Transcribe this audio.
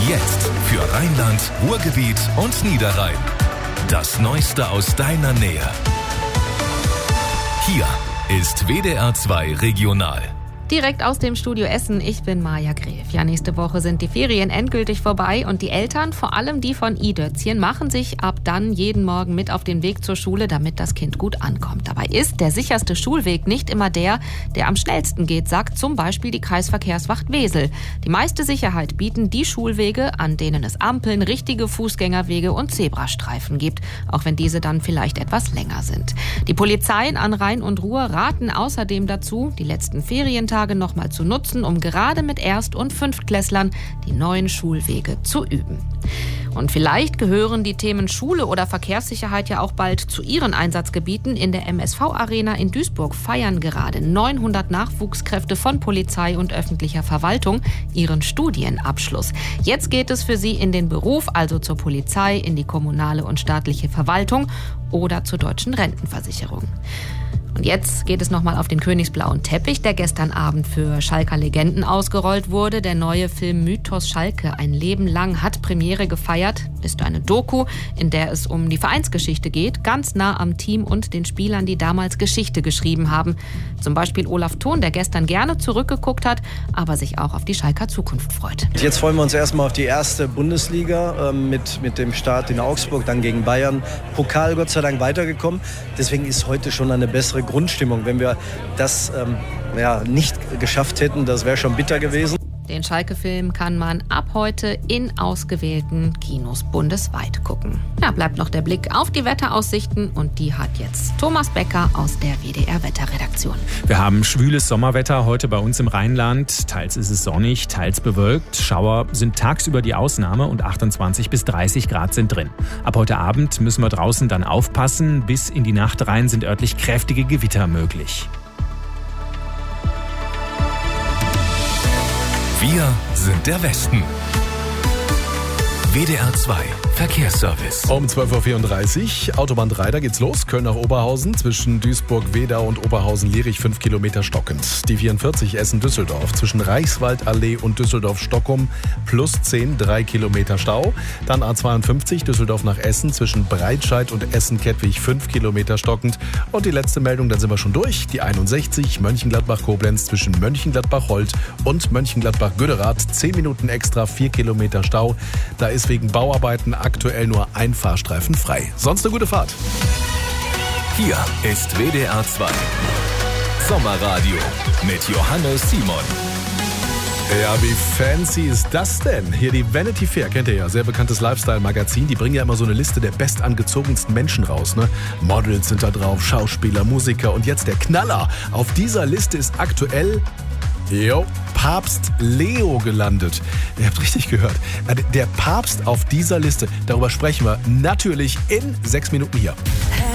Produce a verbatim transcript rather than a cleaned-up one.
Jetzt für Rheinland, Ruhrgebiet und Niederrhein. Das Neueste aus deiner Nähe. Hier ist W D R zwei Regional. Direkt aus dem Studio Essen, ich bin Maja Gref. Ja, nächste Woche sind die Ferien endgültig vorbei und die Eltern, vor allem die von I-Dötzchen, machen sich ab dann jeden Morgen mit auf den Weg zur Schule, damit das Kind gut ankommt. Dabei ist der sicherste Schulweg nicht immer der, der am schnellsten geht, sagt zum Beispiel die Kreisverkehrswacht Wesel. Die meiste Sicherheit bieten die Schulwege, an denen es Ampeln, richtige Fußgängerwege und Zebrastreifen gibt, auch wenn diese dann vielleicht etwas länger sind. Die Polizeien an Rhein und Ruhr raten außerdem dazu, die letzten Ferientage noch mal zu nutzen, um gerade mit Erst- und Fünftklässlern die neuen Schulwege zu üben. Und vielleicht gehören die Themen Schule oder Verkehrssicherheit ja auch bald zu ihren Einsatzgebieten. In der M S V-Arena in Duisburg feiern gerade neunhundert Nachwuchskräfte von Polizei und öffentlicher Verwaltung ihren Studienabschluss. Jetzt geht es für sie in den Beruf, also zur Polizei, in die kommunale und staatliche Verwaltung oder zur deutschen Rentenversicherung. Und jetzt geht es nochmal auf den königsblauen Teppich, der gestern Abend für Schalker Legenden ausgerollt wurde. Der neue Film Mythos Schalke, ein Leben lang, hat Premiere gefeiert. Ist eine Doku, in der es um die Vereinsgeschichte geht, ganz nah am Team und den Spielern, die damals Geschichte geschrieben haben. Zum Beispiel Olaf Thon, der gestern gerne zurückgeguckt hat, aber sich auch auf die Schalker Zukunft freut. Jetzt freuen wir uns erstmal auf die erste Bundesliga äh, mit, mit dem Start in Augsburg, dann gegen Bayern. Pokal Gott sei Dank weitergekommen. Deswegen ist heute schon eine bessere Grundstimmung. Wenn wir das ähm, ja, nicht geschafft hätten, das wäre schon bitter gewesen. Den Schalke-Film kann man ab heute in ausgewählten Kinos bundesweit gucken. Ja, bleibt noch der Blick auf die Wetteraussichten und die hat jetzt Thomas Becker aus der W D R-Wetterredaktion. Wir haben schwüles Sommerwetter heute bei uns im Rheinland. Teils ist es sonnig, teils bewölkt. Schauer sind tagsüber die Ausnahme und achtundzwanzig bis dreißig Grad sind drin. Ab heute Abend müssen wir draußen dann aufpassen. Bis in die Nacht rein sind örtlich kräftige Gewitter möglich. Wir sind der Westen. W D R zwei Verkehrsservice. Um zwölf Uhr vierunddreißig, Autobahn drei, da geht's los. Köln nach Oberhausen, zwischen Duisburg-Wedau und Oberhausen-Lierich fünf Kilometer stockend. Die vierundvierzig Essen-Düsseldorf, zwischen Reichswaldallee und Düsseldorf-Stockholm plus zehn, drei Kilometer Stau. Dann A zweiundfünfzig, Düsseldorf nach Essen, zwischen Breitscheid und Essen-Kettwig fünf Kilometer stockend. Und die letzte Meldung, dann sind wir schon durch. Die einundsechzig, Mönchengladbach-Koblenz, zwischen Mönchengladbach-Holt und Mönchengladbach-Göderath, zehn Minuten extra, vier Kilometer Stau. Da ist wegen Bauarbeiten aktuell nur ein Fahrstreifen frei. Sonst eine gute Fahrt. Hier ist W D R zwei Sommerradio mit Johannes Simon. Ja, wie fancy ist das denn? Hier die Vanity Fair, kennt ihr ja, sehr bekanntes Lifestyle-Magazin. Die bringen ja immer so eine Liste der bestangezogensten Menschen raus, ne? Models sind da drauf, Schauspieler, Musiker und jetzt der Knaller. Auf dieser Liste ist aktuell... Jo, Papst Leo gelandet. Ihr habt richtig gehört. Der Papst auf dieser Liste, darüber sprechen wir natürlich in sechs Minuten hier.